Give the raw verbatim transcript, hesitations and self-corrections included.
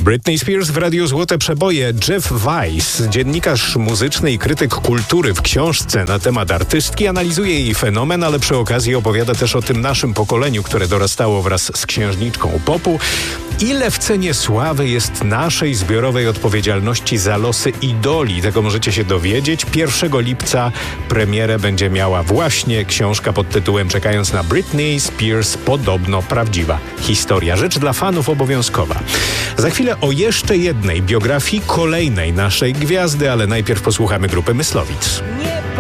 Britney Spears w Radiu Złote Przeboje. Jeff Weiss, dziennikarz muzyczny i krytyk kultury, w książce na temat artystki analizuje jej fenomen, ale przy okazji opowiada też o tym naszym pokoleniu, które dorastało wraz z księżniczką popu. Ile w cenie sławy jest naszej zbiorowej odpowiedzialności za losy idoli? Tego możecie się dowiedzieć. pierwszego lipca premierę będzie miała właśnie książka pod tytułem Czekając na Britney Spears, podobno prawdziwa historia. Rzecz dla fanów obowiązkowa. Za chwilę o jeszcze jednej biografii kolejnej naszej gwiazdy, ale najpierw posłuchamy grupy Myslowic.